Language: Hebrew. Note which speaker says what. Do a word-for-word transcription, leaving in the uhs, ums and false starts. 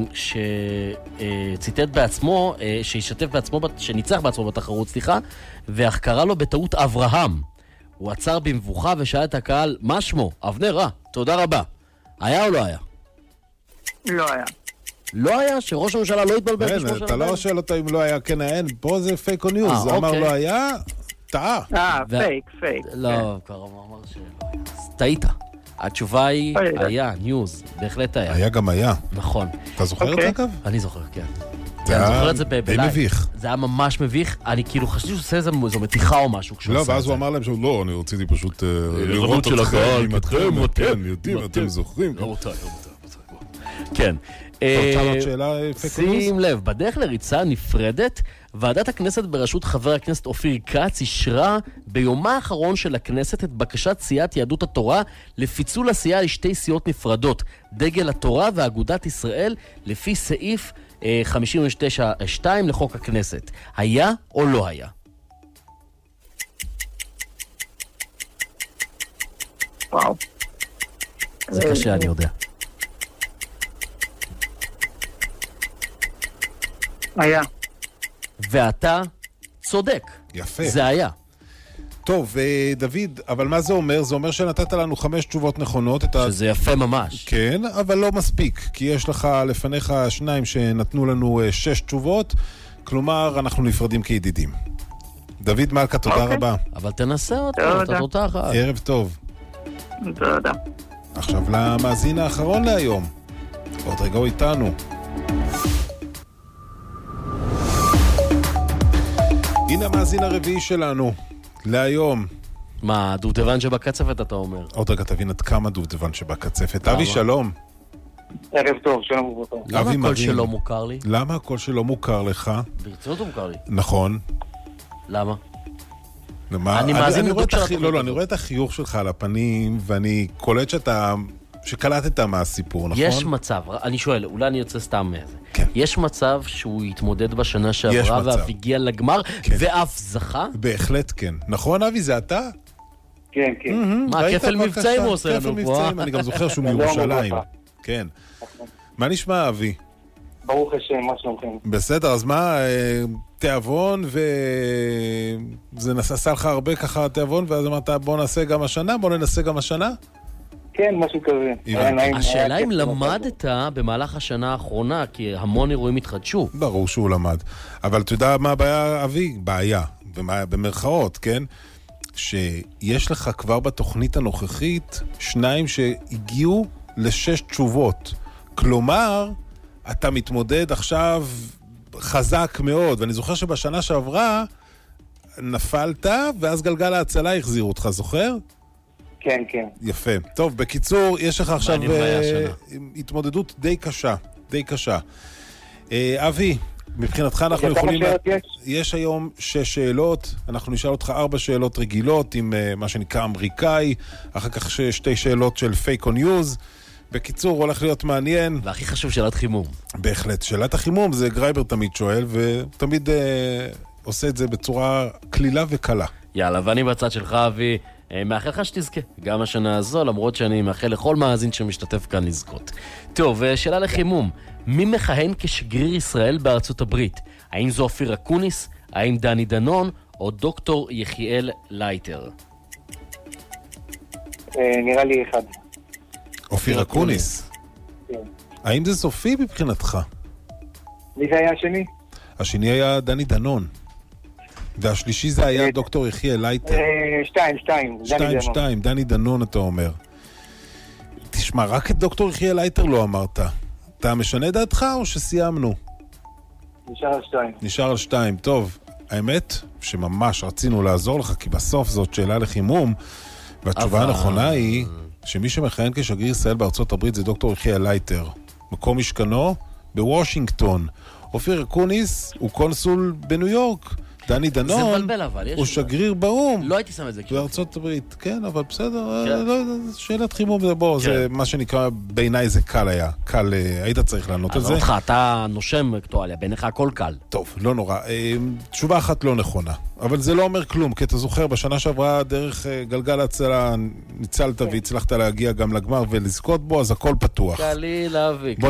Speaker 1: שציטט בעצמו, שהשתתף בעצמו, שניצח בעצמו בתחרות, סליחה, ואך קרא לו בטעות אברהם. הוא עצר במבוכה ושאל את הקהל, מה שמו? אבנר, אה, תודה רבה. היה או לא היה?
Speaker 2: לא היה.
Speaker 1: לא היה? שראש הממשלה לא התבלבל בשמו של הבן?
Speaker 3: אתה לא שואל אותו אם לא היה, כן היה, פה זה פייק או ניוז. הוא אמר לא היה, טעה.
Speaker 2: אה, פייק, פייק.
Speaker 1: לא, קרוב, הוא אמר שלא היה. טעית. התשובה היא, היה, ניוז, בהחלט היה.
Speaker 3: היה גם היה.
Speaker 1: נכון.
Speaker 3: אתה זוכר את זה אגב?
Speaker 1: אני זוכר, כן.
Speaker 3: זה היה די מביך.
Speaker 1: זה היה ממש מביך. אני כאילו חשבתי שהוא עושה איזו מתיחה או משהו.
Speaker 3: לא, ואז הוא אמר להם שהוא לא, אני רציתי פשוט לראות אתכם, אם אתם, אתם יודעים, אתם זוכרים.
Speaker 1: לא מותר, לא מותר. כן. שים לב, בדרך לריצה נפרדת, ועדת הכנסת בראשות חבר הכנסת אופיר כץ אישרה ביומה האחרון של הכנסת את בקשת סיעת יהדות התורה לפיצול הסיעה לשתי סיעות נפרדות, דגל התורה ואגודת ישראל, לפי סעיף חמישים ותשע שתיים לחוק הכנסת. היה או לא היה?
Speaker 2: וואו.
Speaker 1: זה קשה, אני יודע.
Speaker 2: היה.
Speaker 1: ואתה צודק.
Speaker 3: יפה.
Speaker 1: זה היה.
Speaker 3: טוב, דוד, אבל מה זה אומר? זה אומר שנתת לנו חמש תשובות נכונות.
Speaker 1: שזה יפה ממש.
Speaker 3: כן, אבל לא מספיק, כי יש לך לפניך שניים שנתנו לנו שש תשובות, כלומר, אנחנו נפרדים כידידים. דוד מלכה, תודה רבה.
Speaker 1: אבל תנסה אותו, אתה תותח.
Speaker 3: ערב טוב.
Speaker 2: תודה.
Speaker 3: עכשיו למאזין האחרון להיום. עוד רגע הוא איתנו. הנה המאזין הרביעי שלנו, להיום.
Speaker 1: מה, דובדבן שבקצפת אתה אומר?
Speaker 3: עוד רגע תבין עד כמה דובדבן שבקצפת. אבי, שלום.
Speaker 2: ערב טוב, שלום ובוקר.
Speaker 1: למה הכל שלא מוכר לי?
Speaker 3: למה הכל שלא מוכר לך?
Speaker 1: ברצינות הוא מוכר לי.
Speaker 3: נכון.
Speaker 1: למה?
Speaker 3: אני מאזין לדוק של התוכנית. לא, לא, אני רואה את החיוך שלך על הפנים, ואני קולט שאתה... שקלטת מהסיפור, נכון?
Speaker 1: יש מצב, אני שואל, אולי אני יוצא סתם מזה.
Speaker 3: כן.
Speaker 1: יש מצב שהוא יתמודד בשנה שעברה ואף הגיע לגמר, כן. ואף זכה?
Speaker 3: בהחלט כן. נכון, אבי, זה אתה?
Speaker 2: כן, כן.
Speaker 1: מה, כפל מבצעים הוא עושה לנו פה?
Speaker 3: כפל מבצעים, אני גם זוכר שהוא מירושלים. כן. מה נשמע, אבי?
Speaker 2: ברוך השם, מה שלומכם?
Speaker 3: בסדר, אז מה, תיאבון, וזה נסע לך הרבה ככה תיאבון, ואז אמרת, בוא נעשה גם השנה, בוא ננסה גם השנה?
Speaker 2: כן, משהו כזה.
Speaker 1: השאלה אם למדת במהלך השנה האחרונה, כי המון אירועים התחדשו.
Speaker 3: ברור שהוא למד. אבל אתה יודע מה הבעיה, אבי? בעיה, במרכאות, כן? שיש לך כבר בתוכנית הנוכחית שניים שהגיעו לשש תשובות. כלומר, אתה מתמודד עכשיו חזק מאוד, ואני זוכר שבשנה שעברה נפלת, ואז גלגל ההצלה החזיר אותך, זוכר?
Speaker 2: כן, כן.
Speaker 3: יפה. טוב, בקיצור, יש לך עכשיו התמודדות די קשה, די קשה. אבי, מבחינתך אנחנו יכולים... יש היום שש שאלות, אנחנו נשאל אותך ארבע שאלות רגילות עם מה שנקרא אמריקאי, אחר כך שתי שאלות של פייק או ניוז. בקיצור, הולך להיות מעניין.
Speaker 1: והכי חשוב, שאלת חימום.
Speaker 3: בהחלט, שאלת החימום זה גרייבר תמיד שואל, ותמיד עושה את זה בצורה כלילה וקלה.
Speaker 1: יאללה, ואני בצד שלך, אבי, מאחל לך שתזכה. גם השנה הזו, למרות שאני מאחל לכל מאזין שמשתתף כאן לזכות. טוב, שאלה לחימום. מי מכהן כשגריר ישראל בארצות הברית? האם זו אופיר אקוניס? האם דני דנון? או דוקטור יחיאל לייטר?
Speaker 2: נראה לי אחד.
Speaker 3: אופיר אקוניס?
Speaker 2: כן.
Speaker 3: האם זה סופי מבחינתך?
Speaker 2: מי זה היה השני?
Speaker 3: השני היה דני דנון. והשלישי זה היה דוקטור יחיאל לייטר.
Speaker 2: שתיים, שתיים.
Speaker 3: שתיים, שתיים, דני דנון אתה אומר. תשמע, רק את דוקטור יחיאל לייטר לא אמרת. אתה משנה דעתך או שסיימנו?
Speaker 2: נשאר על שתיים.
Speaker 3: נשאר על שתיים, טוב. האמת שממש רצינו לעזור לך, כי בסוף זאת שאלה לחימום, והתשובה הנכונה היא שמי שמכהן כשגריר ישראל בארצות הברית זה דוקטור יחיאל לייטר. מקום משכנו בוושינגטון. אופיר אקוניס הוא קונסול בניו יורק. דני דנון הוא שגריר באום.
Speaker 1: לא הייתי שם את זה.
Speaker 3: בארצות הברית, כן, אבל בסדר, שאלת חימום, בוא, זה מה שנקרא, בעיניי זה קל היה. קל, היית צריך לענות על זה.
Speaker 1: אז אותך, אתה נושם אקטואליה, בעיניך הכל קל.
Speaker 3: טוב, לא נורא. תשובה אחת לא נכונה, אבל זה לא אומר כלום, כי אתה זוכר, בשנה שעברה דרך גלגל ההצלה ניצלת והצלחת להגיע גם לגמר ולזכות בו, אז הכל פתוח.
Speaker 1: קלי להביא.